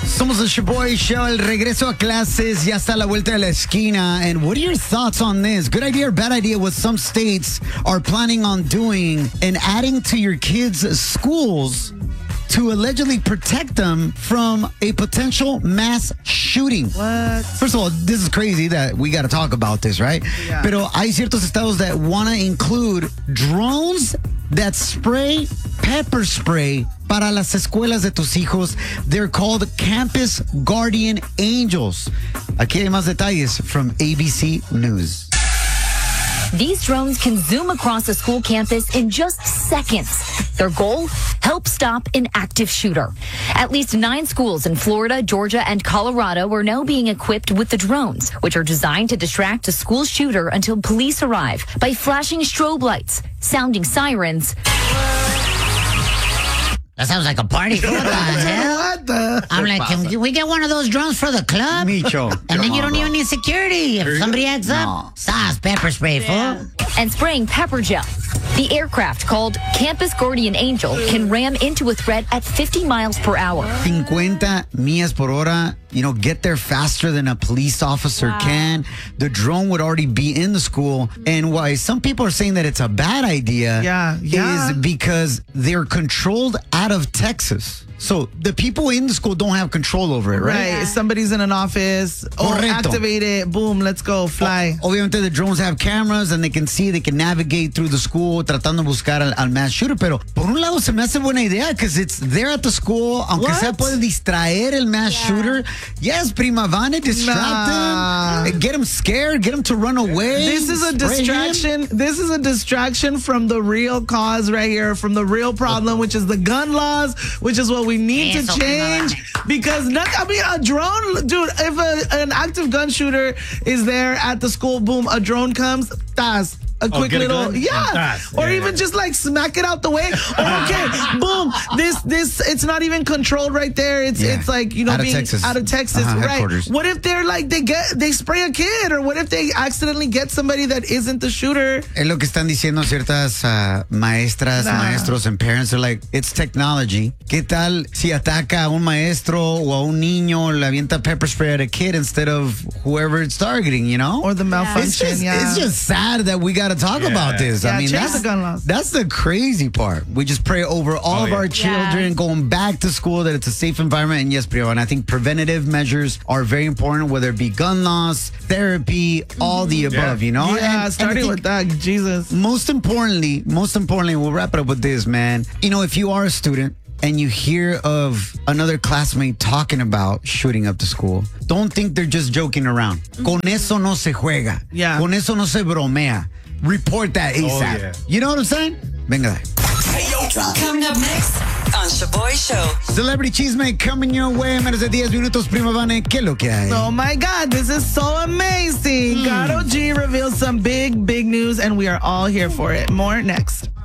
Somos the Shaboy Show, el regreso a clases ya está a la vuelta de la esquina. And what are your thoughts on this? Good idea or bad idea what some states are planning on doing and adding to your kids' schools to allegedly protect them from a potential mass shooting. What? First of all, this is crazy that we got to talk about this, right? Yeah. Pero hay ciertos estados that want to include drones that spray pepper spray para las escuelas de tus hijos. They're called Campus Guardian Angels. Aquí hay más detalles from ABC News. These drones can zoom across a school campus in just seconds. Their goal? Help stop an active shooter. At least 9 schools in Florida, Georgia, and Colorado are now being equipped with the drones, which are designed to distract a school shooter until police arrive by flashing strobe lights, sounding sirens. That sounds like a party. What the hell? What the? I'm like, can we get one of those drones for the club? Micho. And then you don't even need security. If somebody acts up, sauce, pepper spray, fool. And spraying pepper gel. The aircraft, called Campus Guardian Angel, can ram into a threat at 50 miles per hour. 50 millas por hora, get there faster than a police officer can. The drone would already be in the school. And why some people are saying that it's a bad idea is because they're controlled out of Texas. So the people in the school don't have control over it, right? Right. Somebody's in an office. Activate it. Boom. Let's go. Fly. Obviamente the drones have cameras and they can navigate through the school tratando de buscar al mass shooter. Pero por un lado se me hace buena idea because it's there at the school. Aunque sea puede distraer el mass shooter. Yes, prima, van a distract him. Get him scared. Get him to run away. This is a distraction. This is a distraction from the real cause right here, from the real problem, which is the gun laws, which is what we need to change. Because a drone, dude, if an active gun shooter is there at the school, boom, a drone comes, a quick little, even just like smack it out the way. Or okay, boom, this it's not even controlled right there. It's like out being Texas. out of Texas, right? What if they're like they spray a kid, or what if they accidentally get somebody that isn't the shooter? Es lo que están diciendo ciertas maestras, maestros, and parents. They're like, it's technology. ¿Qué tal si ataca a un maestro o a un niño, le avienta pepper spray at a kid instead of whoever it's targeting? Or the malfunction. It's just sad that we got to talk about this. I mean, that's the crazy part. We just pray over all of our children going back to school that it's a safe environment. And yes, Priya, and I think preventative measures are very important, whether it be gun loss, therapy, all the above, Yeah, starting with that, Jesus. Most importantly, we'll wrap it up with this, man. If you are a student and you hear of another classmate talking about shooting up the school, don't think they're just joking around. Con eso no se juega. Yeah. Con eso no se bromea. Report that ASAP. Oh, yeah. You know what I'm saying? Venga. Coming up next on Shaboy Show. Celebrity Chisme coming your way. Menos de 10 minutos, Prima Vane. ¿Qué es lo que hay? Oh my God, this is so amazing. Karol G reveals some big news, and we are all here for it. More next.